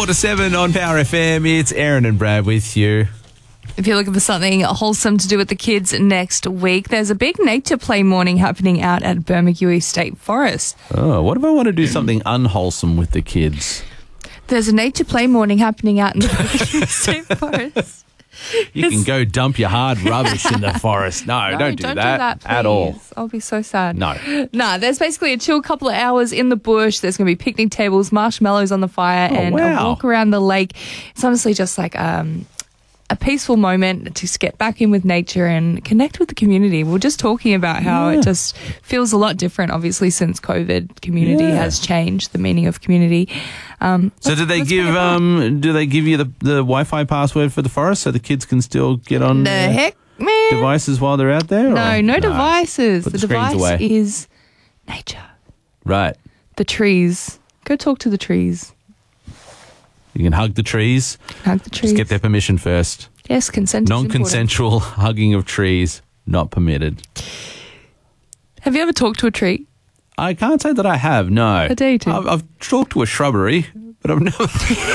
7 on Power FM. It's Aaron and Brad with you. If you're looking for something wholesome to do with the kids next week, there's a big nature play morning happening out at Bermagui State Forest. Oh, what if I want to do something unwholesome with the kids? There's a nature play morning happening out in the Bermagui State Forest. You can go dump your hard rubbish in the forest. No, don't do that at all. Please. I'll be so sad. No. There's basically a chill couple of hours in the bush. There's going to be picnic tables, marshmallows on the fire, and a walk around the lake. It's honestly just like a peaceful moment to just get back in with nature and connect with the community. We're just talking about how it just feels a lot different, obviously, since COVID. Community has changed, the meaning of community. So do they give you the Wi-Fi password for the forest so the kids can still get on devices while they're out there? No devices. Put the screens device away. is nature. Right. The trees. Go talk to the trees. You can hug the trees. Hug the trees. Just get their permission first. Yes, consent is important. Non-consensual hugging of trees, not permitted. Have you ever talked to a tree? I can't say that I have, no. I dare you to. I've talked to a shrubbery, but I've never...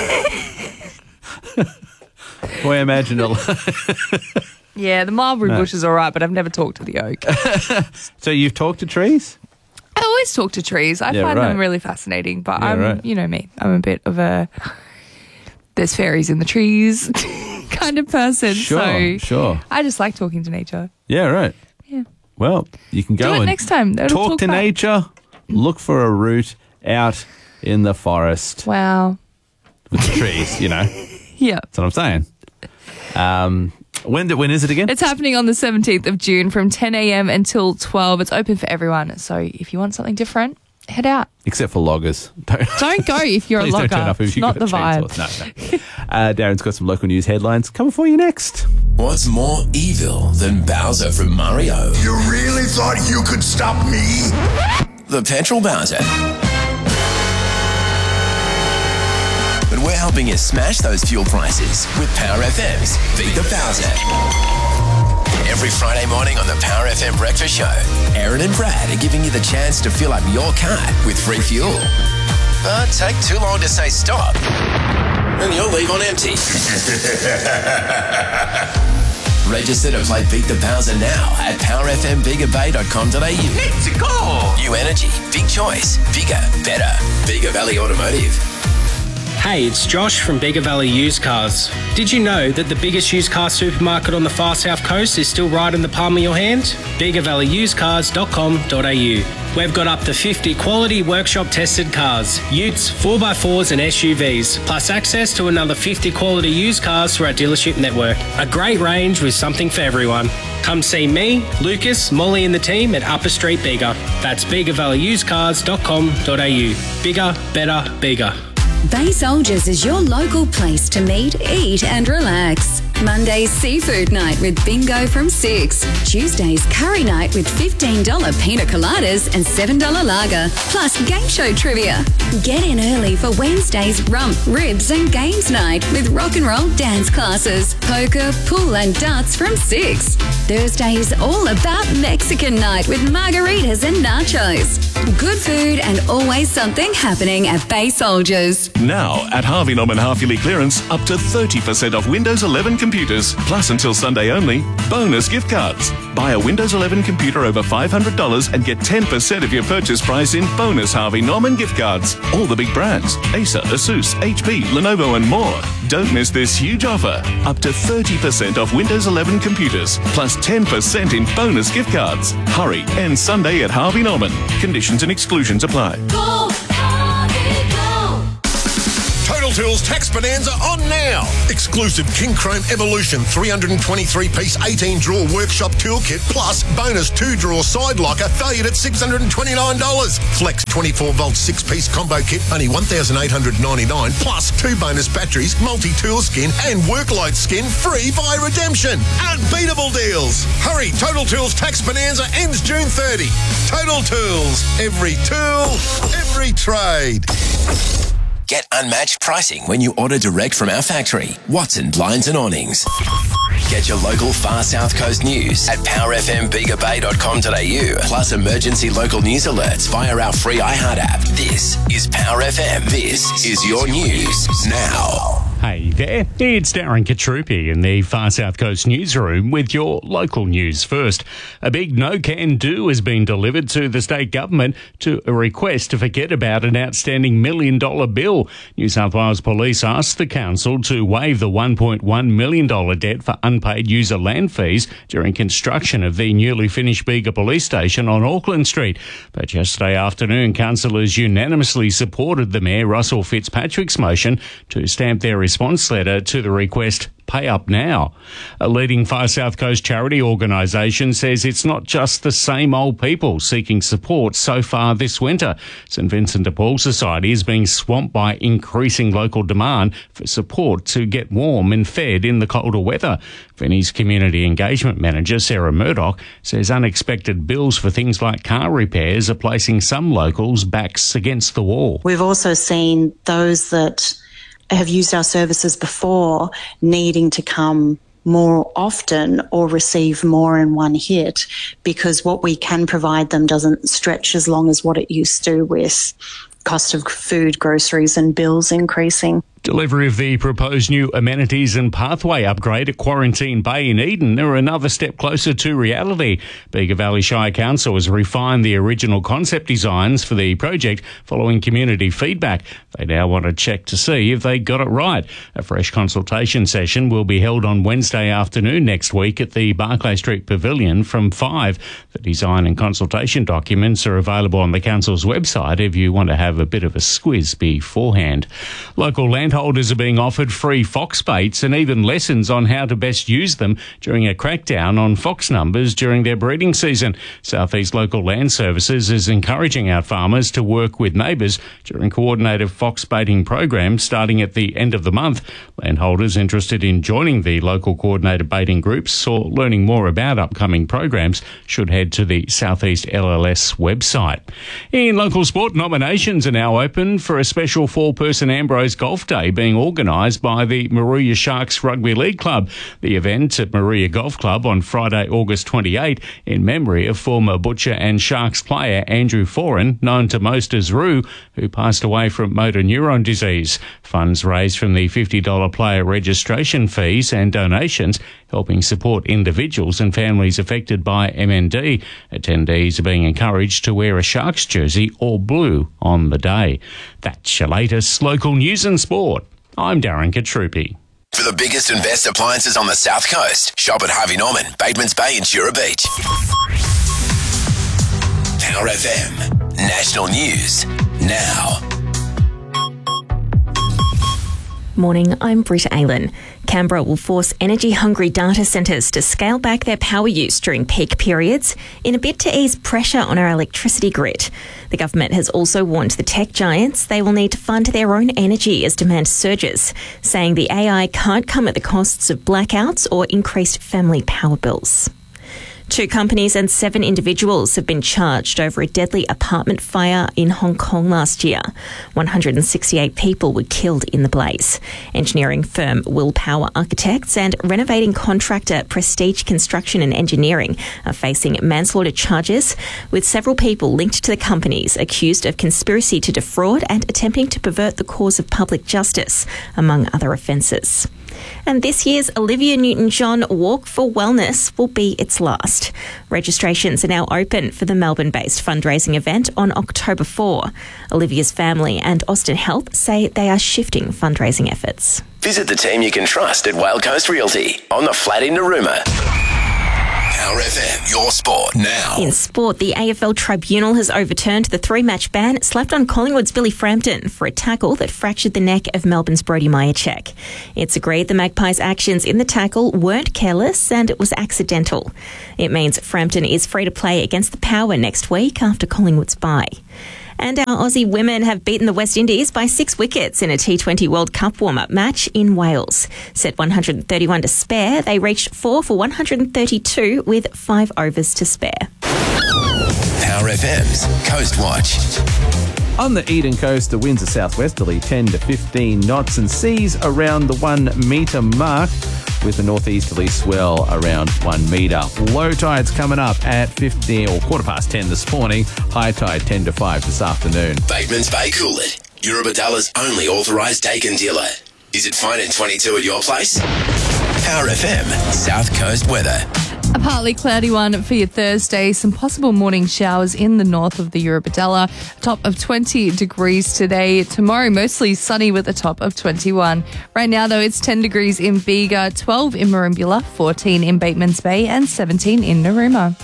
Boy, I imagine Yeah, the mulberry bush is all right, but I've never talked to the oak. So you've talked to trees? I always talk to trees. I find them really fascinating, but you know me, I'm a bit of a there's fairies in the trees kind of person. Sure. I just like talking to nature. Yeah, right. Yeah. Well, you can go Do it and next time. talk to nature, look for a route out in the forest. Wow. With the trees, you know. Yeah. That's what I'm saying. When is it again? It's happening on the 17th of June from 10 a.m. until 12. It's open for everyone. So if you want something different, head out. Except for loggers. Don't go if you're a logger. Don't turn up if it's you've not got the vibe. No. Darren's got some local news headlines coming for you next. What's more evil than Bowser from Mario? You really thought you could stop me? The Petrol Bowser. But we're helping you smash those fuel prices with Power FM's Beat the Bowser. Every Friday morning on the Power FM Breakfast Show, Aaron and Brad are giving you the chance to fill up your car with free fuel. But take too long to say stop, and you'll leave on empty. Register to play Beat the Bowser now at powerfmbiggerbay.com.au. Let's go! New energy, big choice, bigger, better. Bigger Valley Automotive. Hey, it's Josh from Bigger Valley Used Cars. Did you know that the biggest used car supermarket on the far south coast is still right in the palm of your hand? BiggerValleyUsedCars.com.au. We've got up to 50 quality workshop tested cars, utes, 4x4s and SUVs, plus access to another 50 quality used cars through our dealership network. A great range with something for everyone. Come see me, Lucas, Molly and the team at Upper Street Bigger. That's BiggerValleyUsedCars.com.au. Bigger, better, bigger. Bay Soldiers is your local place to meet, eat and relax. Monday's seafood night with bingo from 6. Tuesday's curry night with $15 pina coladas and $7 lager, plus game show trivia. Get in early for Wednesday's rump, ribs and games night with rock and roll dance classes, poker, pool and darts from 6. Thursday is all about Mexican night with margaritas and nachos. Good food and always something happening at Bay Soldiers. Now, at Harvey Norman half-yearly clearance, up to 30% off Windows 11 computers, plus until Sunday only, bonus gift cards. Buy a Windows 11 computer over $500 and get 10% of your purchase price in bonus Harvey Norman gift cards. All the big brands, Acer, Asus, HP, Lenovo and more. Don't miss this huge offer. Up to 30% off Windows 11 computers, plus 10% in bonus gift cards. Hurry, end Sunday at Harvey Norman. Conditions and exclusions apply. Go, Harvey, go! Total Tools Tax Bonanza on now. Exclusive King Chrome Evolution 323-piece 18-drawer workshop toolkit plus bonus 2-drawer side locker valued at $629. Flex 24-volt 6-piece combo kit only $1,899 plus 2 bonus batteries, multi-tool skin and workload skin free via redemption. Unbeatable deals. Hurry, Total Tools Tax Bonanza ends June 30. Total Tools. Every tool, every trade. Get unmatched pricing when you order direct from our factory, Watson Blinds and Awnings. Get your local Far South Coast news at powerfmbigabay.com.au, plus emergency local news alerts via our free iHeart app. This is Power FM. This is your news now. Hey there, it's Darren Katrupi in the Far South Coast newsroom with your local news first. A big no-can-do has been delivered to the state government to a request to forget about an outstanding $1 million bill. New South Wales Police asked the council to waive the $1.1 million debt for unpaid user land fees during construction of the newly finished Bega Police Station on Auckland Street. But yesterday afternoon, councillors unanimously supported the Mayor Russell Fitzpatrick's motion to stamp their response letter to the request, Pay Up Now. A leading Far South Coast charity organisation says it's not just the same old people seeking support so far this winter. St Vincent de Paul Society is being swamped by increasing local demand for support to get warm and fed in the colder weather. Vinnie's Community Engagement Manager, Sarah Murdoch, says unexpected bills for things like car repairs are placing some locals' backs against the wall. We've also seen those that have used our services before needing to come more often or receive more in one hit, because what we can provide them doesn't stretch as long as what it used to, with cost of food, groceries and bills increasing. Delivery of the proposed new amenities and pathway upgrade at Quarantine Bay in Eden are another step closer to reality. Bega Valley Shire Council has refined the original concept designs for the project following community feedback. They now want to check to see if they got it right. A fresh consultation session will be held on Wednesday afternoon next week at the Barclay Street Pavilion from 5. The design and consultation documents are available on the council's website if you want to have a bit of a squiz beforehand. Local landholders are being offered free fox baits and even lessons on how to best use them during a crackdown on fox numbers during their breeding season. South East Local Land Services is encouraging our farmers to work with neighbours during coordinated fox baiting programs starting at the end of the month. Landholders interested in joining the local coordinated baiting groups or learning more about upcoming programs should head to the South East LLS website. In local sport, nominations are now open for a special 4-person Ambrose Golf Day being organised by the Moruya Sharks Rugby League Club. The event at Moruya Golf Club on Friday, August 28, in memory of former Butcher and Sharks player Andrew Foran, known to most as Roo, who passed away from motor neuron disease. Funds raised from the $50 player registration fees and donations helping support individuals and families affected by MND. Attendees are being encouraged to wear a Sharks jersey or blue on the day. That's your latest local news and sport. I'm Darren Katrupi. For the biggest and best appliances on the South Coast, shop at Harvey Norman, Batemans Bay and Jura Beach. Power FM, national news now. Morning, I'm Britta Aylen. Canberra will force energy-hungry data centres to scale back their power use during peak periods in a bid to ease pressure on our electricity grid. The government has also warned the tech giants they will need to fund their own energy as demand surges, saying the AI can't come at the costs of blackouts or increased family power bills. 2 companies and 7 individuals have been charged over a deadly apartment fire in Hong Kong last year. 168 people were killed in the blaze. Engineering firm Willpower Architects and renovating contractor Prestige Construction and Engineering are facing manslaughter charges, with several people linked to the companies accused of conspiracy to defraud and attempting to pervert the cause of public justice, among other offences. And this year's Olivia Newton-John Walk for Wellness will be its last. Registrations are now open for the Melbourne-based fundraising event on October 4. Olivia's family and Austin Health say they are shifting fundraising efforts. Visit the team you can trust at Whale Coast Realty on the flat in Narooma. Power FM, your sport now. In sport, the AFL Tribunal has overturned the 3-match ban slapped on Collingwood's Billy Frampton for a tackle that fractured the neck of Melbourne's Brodie Mihocek. It's agreed the Magpies' actions in the tackle weren't careless and it was accidental. It means Frampton is free to play against the Power next week after Collingwood's bye. And our Aussie women have beaten the West Indies by 6 wickets in a T20 World Cup warm-up match in Wales. Set 131 to spare, they reached 4 for 132 with 5 overs to spare. Power FM's Coast Watch. On the Eden coast, the winds are southwesterly 10 to 15 knots and seas around the 1 metre mark, with a northeasterly swell around 1 metre. Low tides coming up at 15 or 10:15 this morning. High tide 10 to 5 this afternoon. Bateman's Bay Coolid, Eurobadalla's only authorised Dakin dealer. Is it fine in 22 at your place? Power FM, South Coast weather. A partly cloudy one for your Thursday. Some possible morning showers in the north of the Eurobadalla. Top of 20 degrees today. Tomorrow, mostly sunny with a top of 21. Right now, though, it's 10 degrees in Bega, 12 in Merimbula, 14 in Batemans Bay, and 17 in Narooma.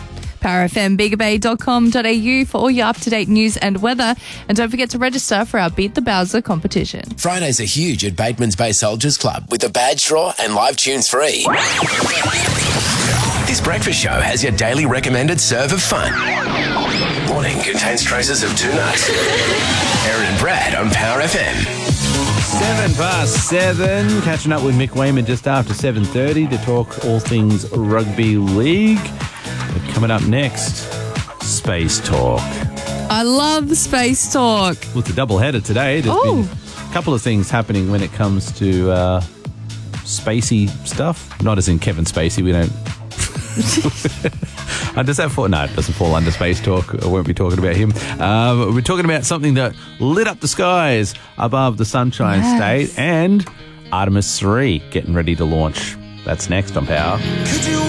PowerFM, for all your up-to-date news and weather. And don't forget to register for our Beat the Bowser competition. Fridays are huge at Bateman's Bay Soldiers Club with the badge draw and live tunes free. This breakfast show has your daily recommended serve of fun. Morning contains traces of 2 nuts. Aaron and Brad on Power FM. 7:07. Catching up with Mick Wayman just after 7:30 to talk all things rugby league. But coming up next, Space Talk. I love Space Talk. Well, it's a double-header today. There's been a couple of things happening when it comes to spacey stuff. Not as in Kevin Spacey. We don't... Does that fall? No, it doesn't fall under Space Talk. I won't be talking about him. We're talking about something that lit up the skies above the Sunshine State, and Artemis 3 getting ready to launch. That's next on Power.